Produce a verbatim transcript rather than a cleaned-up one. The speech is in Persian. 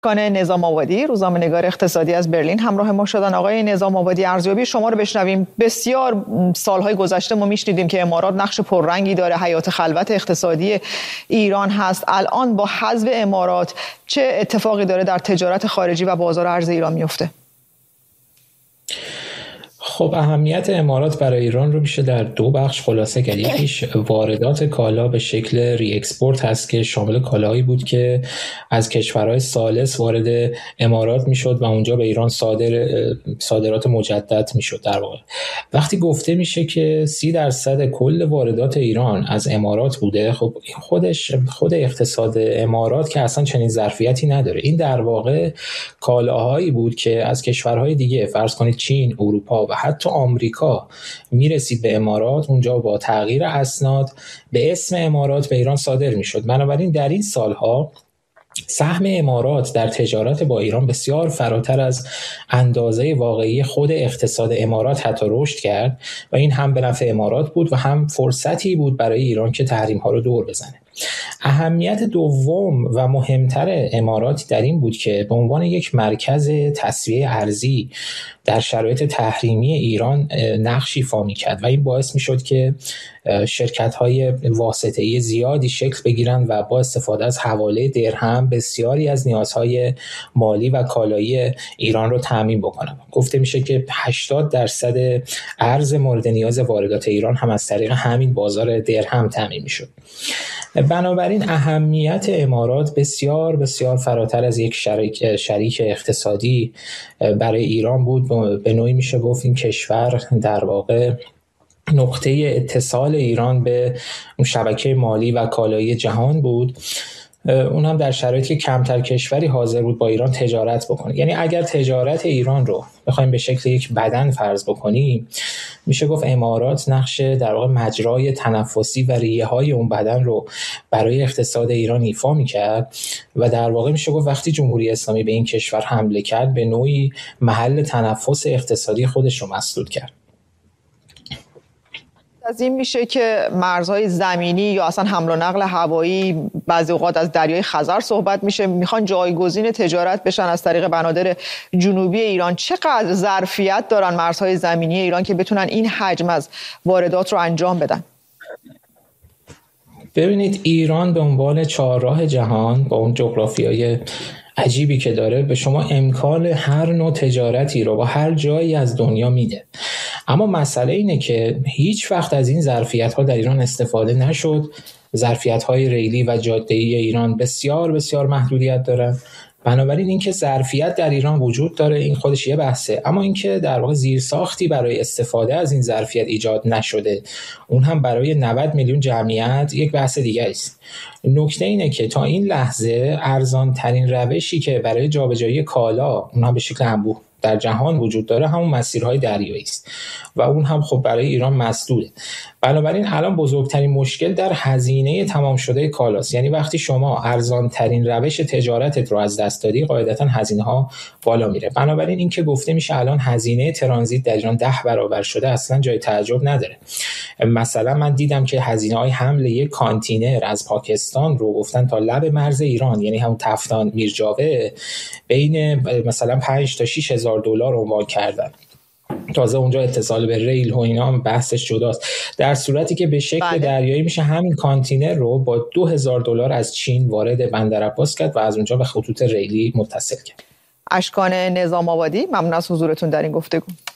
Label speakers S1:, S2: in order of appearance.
S1: کانه نظام آبادی، روزنامه‌نگار اقتصادی از برلین همراه ما شدن. آقای نظام آبادی، ارزیابی شما رو بشنویم. بسیار سالهای گذشته ما میشنیدیم که امارات نقش پررنگی داره، حیات خلوت اقتصادی ایران هست. الان با حذف امارات چه اتفاقی داره در تجارت خارجی و بازار ارز ایران میفته؟
S2: خب اهمیت امارات برای ایران رو میشه در دو بخش خلاصه کرد. یکیش واردات کالا به شکل ری اکسپورت هست که شامل کالاهایی بود که از کشورهای ثالث وارد امارات میشد و اونجا به ایران صادر صادرات مجدد میشد. در واقع وقتی گفته میشه که سی درصد کل واردات ایران از امارات بوده، خب خودش خود اقتصاد امارات که اصلا چنین ظرفیتی نداره. این در واقع کالاهایی بود که از کشورهای دیگه، فرض کنید چین، اروپا و حتی آمریکا میرسید به امارات، اونجا با تغییر اسناد به اسم امارات به ایران صادر میشد. بنابراین در این سالها سهم امارات در تجارت با ایران بسیار فراتر از اندازه واقعی خود اقتصاد امارات حتی رشد کرد و این هم به نفع امارات بود و هم فرصتی بود برای ایران که تحریم ها رو دور بزنه. اهمیت دوم و مهمتر امارات در این بود که به عنوان یک مرکز تسویه ارزی در شرایط تحریمی ایران نقشی ایفا می‌کرد و این باعث می‌شد که شرکت‌های واسطه‌ای زیادی شکل بگیرند و با استفاده از حواله درهم بسیاری از نیازهای مالی و کالایی ایران رو تامین بکنند. گفته میشه که هشتاد درصد ارز مورد نیاز واردات ایران هم از طریق همین بازار درهم تامین می‌شد. بنابراین اهمیت امارات بسیار بسیار فراتر از یک شریک, شریک اقتصادی برای ایران بود. به نوعی میشه گفت این کشور در واقع نقطه اتصال ایران به اون شبکه مالی و کالایی جهان بود، اون هم در شرایطی که کمتر کشوری حاضر بود با ایران تجارت بکنه. یعنی اگر تجارت ایران رو بخوایم به شکل یک بدن فرض بکنیم، میشه گفت امارات نقش در واقع مجرای تنفسی و ریه های اون بدن رو برای اقتصاد ایران ایفا میکرد و در واقع میشه گفت وقتی جمهوری اسلامی به این کشور حمله کرد به نوعی محل تنفس اقتصادی خودش رو مسدود کرد.
S1: از این میشه که مرزهای زمینی یا اصلا حمل و نقل هوایی بعضی اوقات از دریای خزر صحبت میشه، میخوان جایگزین تجارت بشن از طریق بنادر جنوبی ایران. چقدر ظرفیت دارن مرزهای زمینی ایران که بتونن این حجم از واردات رو انجام بدن؟
S2: ببینید ایران به عنوان چهارراه جهان با اون جغرافیای عجیبی که داره به شما امکان هر نوع تجارتی رو با هر جایی از دنیا میده. اما مسئله اینه که هیچ وقت از این ظرفیت‌ها در ایران استفاده نشد. ظرفیت‌های ریلی و جاده‌ای ایران بسیار بسیار محدودیت دارن. بنابراین اینکه ظرفیت در ایران وجود داره این خودش یه بحثه، اما اینکه در واقع زیرساختی برای استفاده از این ظرفیت ایجاد نشده، اون هم برای نود میلیون جمعیت، یک بحث دیگه است. نکته اینه که تا این لحظه ارزان ترین روشی که برای جابجایی کالا اون هم به شکل انبوه در جهان وجود داره همون مسیرهای دریایی است و اون هم خب برای ایران مسدوده. بنابراین الان بزرگترین مشکل در هزینه تمام شده کالاست. یعنی وقتی شما ارزان ترین روش تجارتت رو از دست دادی، قاعدتا هزینه ها بالا میره. بنابراین این که گفته میشه الان هزینه ترانزیت در ایران ده برابر شده اصلا جای تعجب نداره. مثلا من دیدم که هزینه های حمل یک کانتینر از پاکستان رو گفتن تا لب مرز ایران، یعنی همون تفتان میرجاوه، بین مثلا پنج تا شش هزار دلار عنوان کردن. تازه اونجا اتصال به ریل و اینا هم بحثش جداست. در صورتی که به شکل بله. دریایی میشه همین کانتینر رو با دو هزار دلار از چین وارد بندر عباس کرد و از اونجا به خطوط ریلی متصل کرد.
S1: اشکان نظام آبادی، ممنون از حضورتون در این گفتگو.